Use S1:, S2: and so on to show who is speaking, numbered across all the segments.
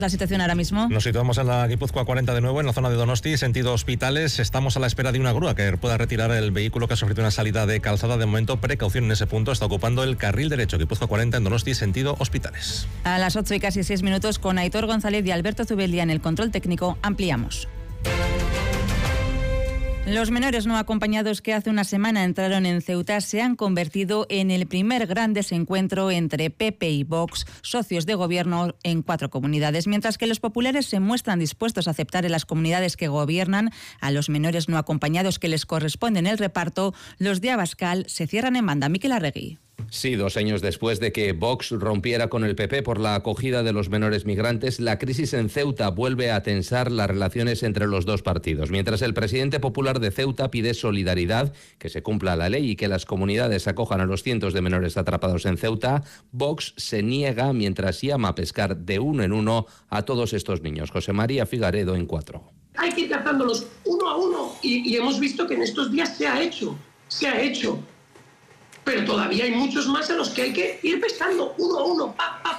S1: La situación ahora mismo.
S2: Nos situamos en la Guipúzcoa 40 de nuevo, en la zona de Donosti, sentido Hospitales. Estamos a la espera de una grúa que pueda retirar el vehículo que ha sufrido una salida de calzada. De momento, precaución en ese punto. Está ocupando el carril derecho. Guipúzcoa 40 en Donosti, sentido Hospitales.
S1: A las 8 y casi 6 minutos, con Aitor González y Alberto Zubeldía en el control técnico, ampliamos. Los menores no acompañados que hace una semana entraron en Ceuta se han convertido en el primer gran desencuentro entre PP y Vox, socios de gobierno en 4 comunidades. Mientras que los populares se muestran dispuestos a aceptar en las comunidades que gobiernan a los menores no acompañados que les corresponde en el reparto, los de Abascal se cierran en banda. Miquel Arregui.
S3: Sí, 2 años después de que Vox rompiera con el PP por la acogida de los menores migrantes, la crisis en Ceuta vuelve a tensar las relaciones entre los dos partidos. Mientras el presidente popular de Ceuta pide solidaridad, que se cumpla la ley y que las comunidades acojan a los cientos de menores atrapados en Ceuta, Vox se niega mientras llama a pescar de uno en uno a todos estos niños. José María Figaredo en 4.
S4: Hay que ir cazándolos uno a uno y hemos visto que en estos días se ha hecho. Pero todavía hay muchos más a los que hay que ir pescando uno a uno.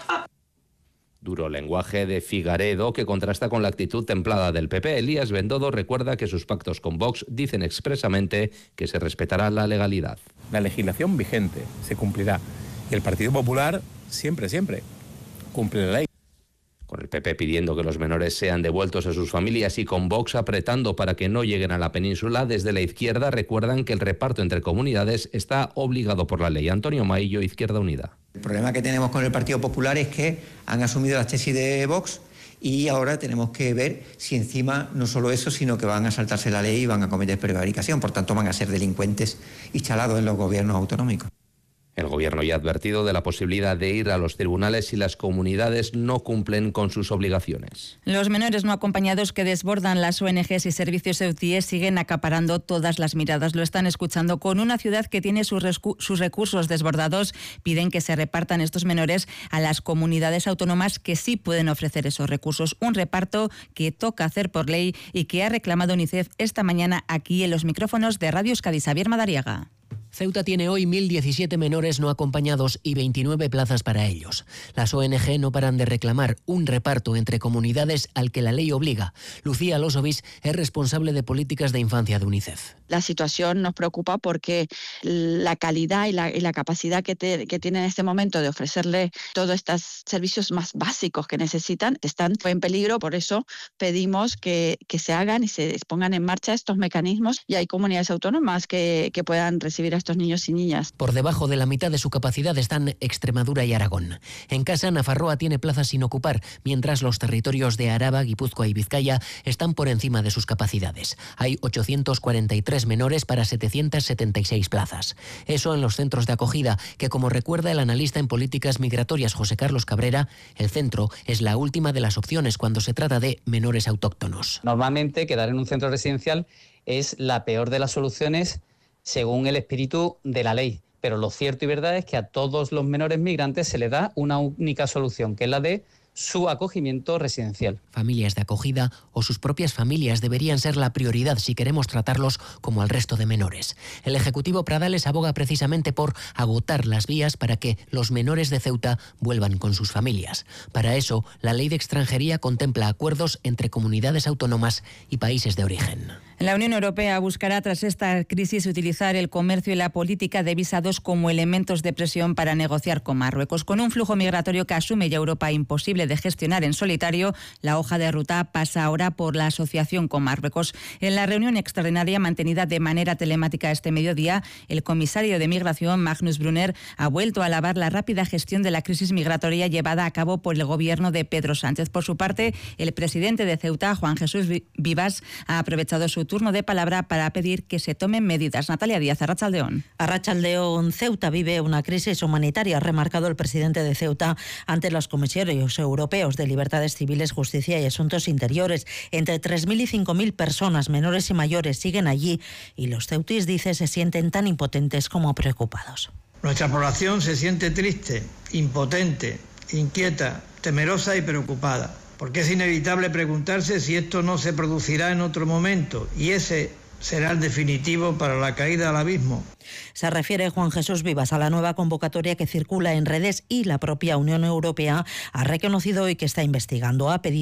S3: Duro lenguaje de Figaredo que contrasta con la actitud templada del PP. Elías Bendodo recuerda que sus pactos con Vox dicen expresamente que se respetará la legalidad.
S5: La legislación vigente se cumplirá y el Partido Popular siempre cumple la ley.
S3: Con el PP pidiendo que los menores sean devueltos a sus familias y con Vox apretando para que no lleguen a la península, desde la izquierda recuerdan que el reparto entre comunidades está obligado por la ley. Antonio Maillo, Izquierda Unida.
S6: El problema que tenemos con el Partido Popular es que han asumido las tesis de Vox y ahora tenemos que ver si encima no solo eso, sino que van a saltarse la ley y van a cometer prevaricación. Por tanto, van a ser delincuentes y chalados en los gobiernos autonómicos.
S3: El gobierno ya ha advertido de la posibilidad de ir a los tribunales si las comunidades no cumplen con sus obligaciones.
S1: Los menores no acompañados que desbordan las ONGs y servicios ceutíes siguen acaparando todas las miradas. Lo están escuchando. Con una ciudad que tiene sus recursos desbordados, piden que se repartan estos menores a las comunidades autónomas que sí pueden ofrecer esos recursos. Un reparto que toca hacer por ley y que ha reclamado UNICEF esta mañana aquí en los micrófonos de Radio Euskadi. Xavier Madariaga.
S7: Ceuta tiene hoy 1.017 menores no acompañados y 29 plazas para ellos. Las ONG no paran de reclamar un reparto entre comunidades al que la ley obliga. Lucía Losovis es responsable de políticas de infancia de UNICEF.
S8: La situación nos preocupa porque la calidad y la capacidad que tiene en este momento de ofrecerle todos estos servicios más básicos que necesitan están en peligro. Por eso pedimos que se hagan y se pongan en marcha estos mecanismos y hay comunidades autónomas que puedan recibir a estos niños y niñas.
S7: Por debajo de la mitad de su capacidad están Extremadura y Aragón. En casa, Nafarroa tiene plazas sin ocupar, mientras los territorios de Araba, Guipúzcoa y Vizcaya están por encima de sus capacidades. Hay 843 menores para 776 plazas. Eso en los centros de acogida, que como recuerda el analista en políticas migratorias José Carlos Cabrera, el centro es la última de las opciones cuando se trata de menores autóctonos.
S9: Normalmente quedar en un centro residencial es la peor de las soluciones según el espíritu de la ley. Pero lo cierto y verdad es que a todos los menores migrantes se les da una única solución, que es la de su acogimiento residencial.
S7: Familias de acogida o sus propias familias deberían ser la prioridad si queremos tratarlos como al resto de menores. El Ejecutivo Pradales aboga precisamente por agotar las vías para que los menores de Ceuta vuelvan con sus familias. Para eso, la Ley de Extranjería contempla acuerdos entre comunidades autónomas y países de origen.
S1: La Unión Europea buscará tras esta crisis utilizar el comercio y la política de visados como elementos de presión para negociar con Marruecos. Con un flujo migratorio que asume ya Europa imposible de gestionar en solitario, la hoja de ruta pasa ahora por la asociación con Marruecos. En la reunión extraordinaria mantenida de manera telemática este mediodía, el comisario de Migración, Magnus Brunner, ha vuelto a alabar la rápida gestión de la crisis migratoria llevada a cabo por el gobierno de Pedro Sánchez. Por su parte, el presidente de Ceuta, Juan Jesús Vivas, ha aprovechado su turno de palabra para pedir que se tomen medidas. Natalia Díaz, Arratsaldeón.
S10: Arratsaldeón, Ceuta vive una crisis humanitaria, ha remarcado el presidente de Ceuta ante los comisarios europeos de Libertades Civiles, Justicia y Asuntos Interiores. Entre 3.000 y 5.000 personas, menores y mayores, siguen allí y los ceutíes, dice, se sienten tan impotentes como preocupados.
S11: Nuestra población se siente triste, impotente, inquieta, temerosa y preocupada, porque es inevitable preguntarse si esto no se producirá en otro momento, y ese será el definitivo para la caída al abismo.
S10: Se refiere Juan Jesús Vivas a la nueva convocatoria que circula en redes y la propia Unión Europea ha reconocido hoy que está investigando. Ha pedido